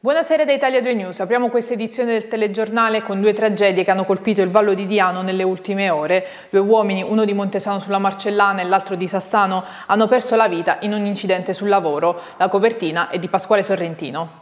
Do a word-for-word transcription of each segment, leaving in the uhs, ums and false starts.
Buonasera da Italia due News, apriamo questa edizione del telegiornale con due tragedie che hanno colpito il Vallo di Diano nelle ultime ore. Due uomini, uno di Montesano sulla Marcellana e l'altro di Sassano, hanno perso la vita in un incidente sul lavoro. La copertina è di Pasquale Sorrentino.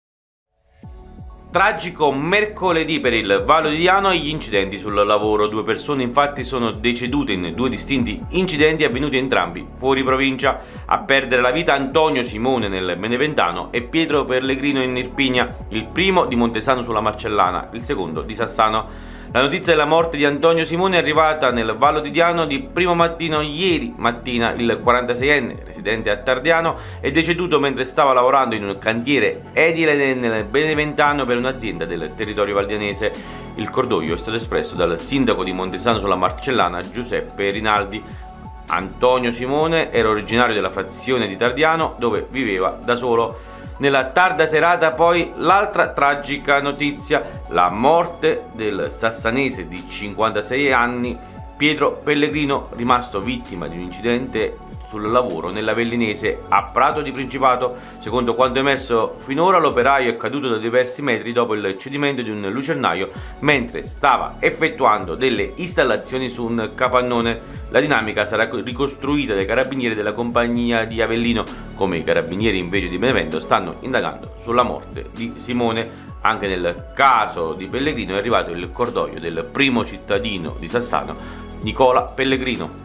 Tragico mercoledì per il Vallo di Diano e gli incidenti sul lavoro. Due persone infatti sono decedute in due distinti incidenti avvenuti entrambi fuori provincia. A perdere la vita Antonio Simone nel Beneventano e Pietro Pellegrino in Irpinia, il primo di Montesano sulla Marcellana, il secondo di Sassano. La notizia della morte di Antonio Simone è arrivata nel Vallo di Diano di primo mattino ieri mattina. Il quarantaseienne, residente a Tardiano, è deceduto mentre stava lavorando in un cantiere edile nel Beneventano per un'azienda del territorio valdianese. Il cordoglio è stato espresso dal sindaco di Montesano sulla Marcellana, Giuseppe Rinaldi. Antonio Simone era originario della frazione di Tardiano, dove viveva da solo. Nella tarda serata poi l'altra tragica notizia, la morte del sassanese di cinquantasei anni Pietro Pellegrino, rimasto vittima di un incidente sul lavoro nell'Avellinese a Prato di Principato. Secondo quanto emerso finora, l'operaio è caduto da diversi metri dopo il cedimento di un lucernaio mentre stava effettuando delle installazioni su un capannone. La dinamica sarà ricostruita dai carabinieri della compagnia di Avellino. Come i carabinieri invece di Benevento stanno indagando sulla morte di Simone. Anche nel caso di Pellegrino è arrivato il cordoglio del primo cittadino di Sassano, Nicola Pellegrino.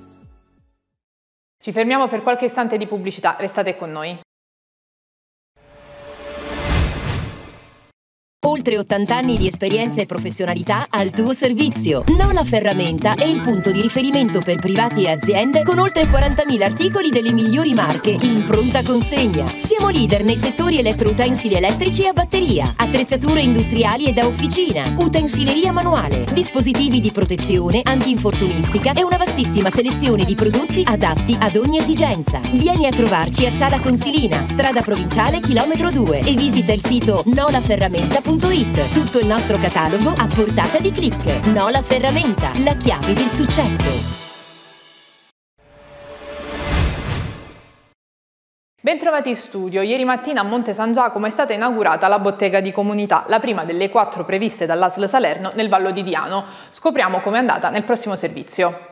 Ci fermiamo per qualche istante di pubblicità, restate con noi. Oltre ottanta anni di esperienza e professionalità al tuo servizio. Nola Ferramenta è il punto di riferimento per privati e aziende con oltre quarantamila articoli delle migliori marche in pronta consegna. Siamo leader nei settori elettroutensili elettrici e a batteria, attrezzature industriali e da officina, utensileria manuale, dispositivi di protezione, antinfortunistica e una vastissima selezione di prodotti adatti ad ogni esigenza. Vieni a trovarci a Sala Consilina, strada provinciale chilometro due e visita il sito nola ferramenta punto it. Tutto il nostro catalogo a portata di click. Nola Ferramenta, la chiave del successo. Bentrovati in studio. Ieri mattina a Monte San Giacomo è stata inaugurata la bottega di comunità, la prima delle quattro previste dall'A S L Salerno nel Vallo di Diano. Scopriamo com'è andata nel prossimo servizio.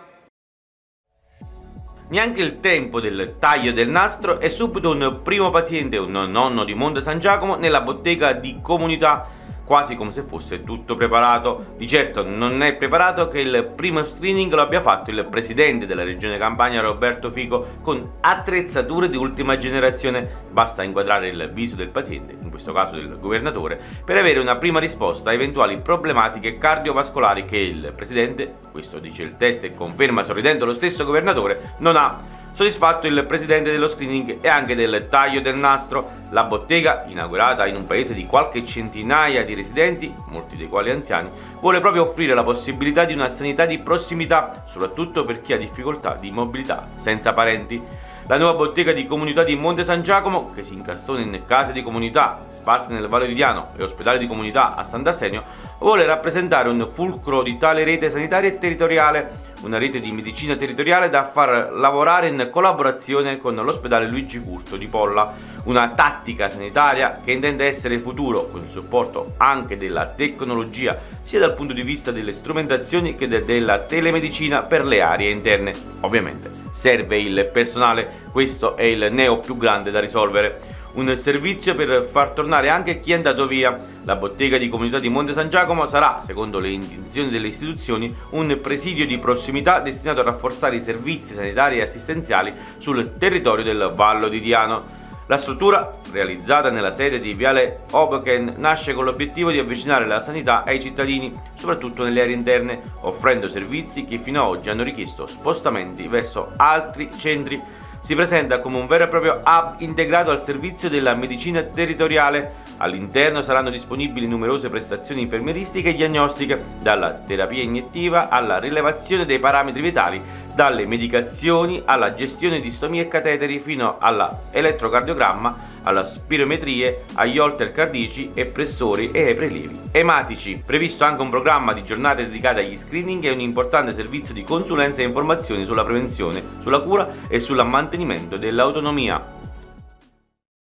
Neanche il tempo del taglio del nastro e subito un primo paziente, un nonno di Monte San Giacomo, nella bottega di comunità, quasi come se fosse tutto preparato. Di certo non è preparato che il primo screening lo abbia fatto il presidente della regione Campania, Roberto Fico, con attrezzature di ultima generazione. Basta inquadrare il viso del paziente, in questo caso del governatore, per avere una prima risposta a eventuali problematiche cardiovascolari che il presidente, questo dice il test e conferma sorridendo lo stesso governatore, non ha. Soddisfatto il presidente dello screening e anche del taglio del nastro, la bottega, inaugurata in un paese di qualche centinaia di residenti, molti dei quali anziani, vuole proprio offrire la possibilità di una sanità di prossimità, soprattutto per chi ha difficoltà di mobilità senza parenti. La nuova bottega di comunità di Monte San Giacomo, che si incastona in case di comunità sparse nel Vallo di Diano e ospedali di comunità a Sant'Arsenio, vuole rappresentare un fulcro di tale rete sanitaria e territoriale, una rete di medicina territoriale da far lavorare in collaborazione con l'ospedale Luigi Curto di Polla, una tattica sanitaria che intende essere futuro, con il supporto anche della tecnologia, sia dal punto di vista delle strumentazioni che de- della telemedicina per le aree interne. Ovviamente serve il personale, questo è il neo più grande da risolvere. Un servizio per far tornare anche chi è andato via. La bottega di comunità di Monte San Giacomo sarà, secondo le intenzioni delle istituzioni, un presidio di prossimità destinato a rafforzare i servizi sanitari e assistenziali sul territorio del Vallo di Diano. La struttura, realizzata nella sede di Viale Hoboken, nasce con l'obiettivo di avvicinare la sanità ai cittadini, soprattutto nelle aree interne, offrendo servizi che fino ad oggi hanno richiesto spostamenti verso altri centri. Si presenta come un vero e proprio hub integrato al servizio della medicina territoriale. All'interno saranno disponibili numerose prestazioni infermieristiche e diagnostiche, dalla terapia iniettiva alla rilevazione dei parametri vitali, dalle medicazioni alla gestione di stomie e cateteri fino all'elettrocardiogramma, alla spirometrie, agli holter cardiaci e pressori e ai prelievi ematici. Previsto anche un programma di giornate dedicate agli screening e un importante servizio di consulenza e informazioni sulla prevenzione, sulla cura e sul mantenimento dell'autonomia.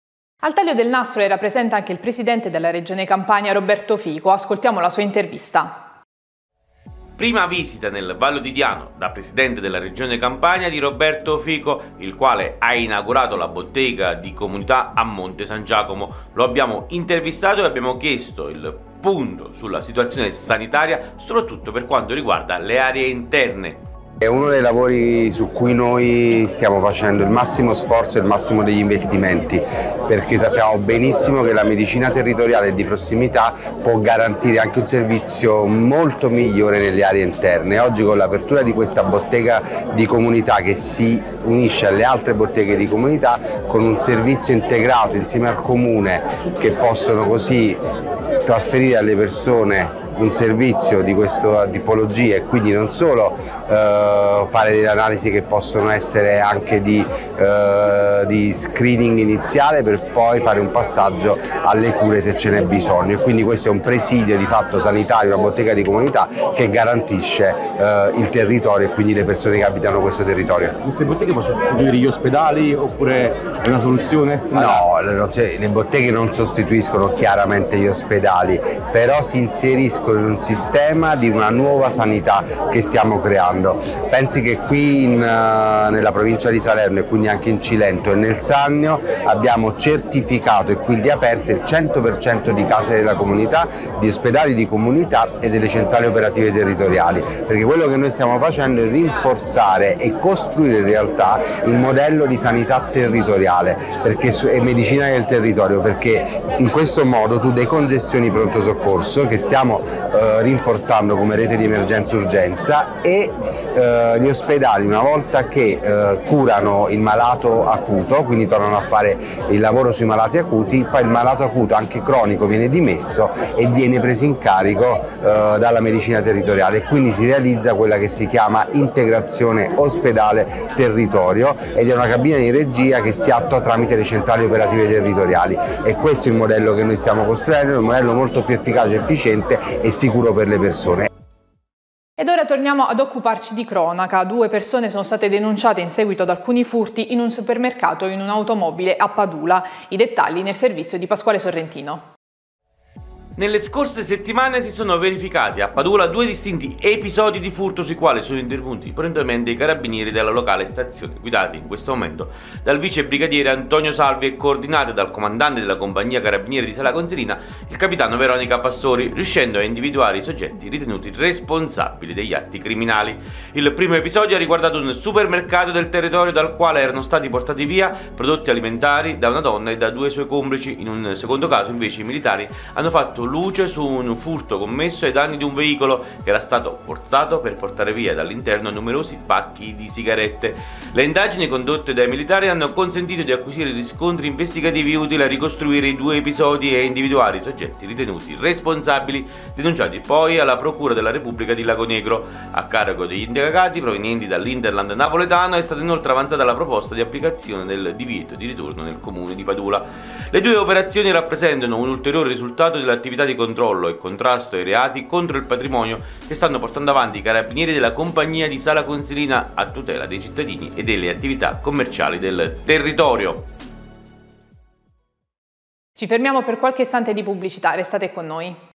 Al taglio del nastro era presente anche il presidente della Regione Campania, Roberto Fico. Ascoltiamo la sua intervista. Prima visita nel Vallo di Diano da presidente della Regione Campania di Roberto Fico, il quale ha inaugurato la bottega di comunità a Monte San Giacomo. Lo abbiamo intervistato e abbiamo chiesto il punto sulla situazione sanitaria, soprattutto per quanto riguarda le aree interne. È uno dei lavori su cui noi stiamo facendo il massimo sforzo e il massimo degli investimenti, perché sappiamo benissimo che la medicina territoriale di prossimità può garantire anche un servizio molto migliore nelle aree interne. Oggi, con l'apertura di questa bottega di comunità che si unisce alle altre botteghe di comunità con un servizio integrato insieme al comune, che possono così trasferire alle persone un servizio di questa tipologia e quindi non solo eh, fare delle analisi che possono essere anche di, eh, di screening iniziale per poi fare un passaggio alle cure se ce n'è bisogno, e quindi questo è un presidio di fatto sanitario, una bottega di comunità che garantisce eh, il territorio e quindi le persone che abitano questo territorio. Queste botteghe possono sostituire gli ospedali oppure è una soluzione? No, le botteghe non sostituiscono chiaramente gli ospedali, però si inseriscono in un sistema di una nuova sanità che stiamo creando. Pensi che qui in, uh, nella provincia di Salerno e quindi anche in Cilento e nel Sannio abbiamo certificato e quindi aperto il cento per cento di case della comunità, di ospedali di comunità e delle centrali operative territoriali, perché quello che noi stiamo facendo è rinforzare e costruire in realtà il modello di sanità territoriale perché, e medicina del territorio, perché in questo modo tu decongestioni pronto soccorso che stiamo Eh, rinforzando come rete di emergenza-urgenza e eh, gli ospedali, una volta che eh, curano il malato acuto, quindi tornano a fare il lavoro sui malati acuti, poi il malato acuto anche cronico viene dimesso e viene preso in carico eh, dalla medicina territoriale, e quindi si realizza quella che si chiama integrazione ospedale-territorio ed è una cabina di regia che si attua tramite le centrali operative territoriali, e questo è il modello che noi stiamo costruendo, è un modello molto più efficace, efficiente e sicuro per le persone. Ed ora torniamo ad occuparci di cronaca. Due persone sono state denunciate in seguito ad alcuni furti in un supermercato e in un'automobile a Padula. I dettagli nel servizio di Pasquale Sorrentino. Nelle scorse settimane si sono verificati a Padula due distinti episodi di furto sui quali sono intervenuti prontamente i carabinieri della locale stazione, guidati in questo momento dal vice brigadiere Antonio Salvi e coordinati dal comandante della compagnia carabinieri di Sala Consilina, il capitano Veronica Pastori, riuscendo a individuare i soggetti ritenuti responsabili degli atti criminali. Il primo episodio ha riguardato un supermercato del territorio dal quale erano stati portati via prodotti alimentari da una donna e da due suoi complici. In un secondo caso invece i militari hanno fatto luce su un furto commesso ai danni di un veicolo che era stato forzato per portare via dall'interno numerosi pacchi di sigarette. Le indagini condotte dai militari hanno consentito di acquisire riscontri investigativi utili a ricostruire i due episodi e individuare i soggetti ritenuti responsabili, denunciati poi alla Procura della Repubblica di Lagonegro. A carico degli indagati provenienti dall'Interland napoletano è stata inoltre avanzata la proposta di applicazione del divieto di ritorno nel comune di Padula. Le due operazioni rappresentano un ulteriore risultato dell'attività di controllo e contrasto ai reati contro il patrimonio che stanno portando avanti i carabinieri della compagnia di Sala Consilina a tutela dei cittadini e delle attività commerciali del territorio. Ci fermiamo per qualche istante di pubblicità, restate con noi.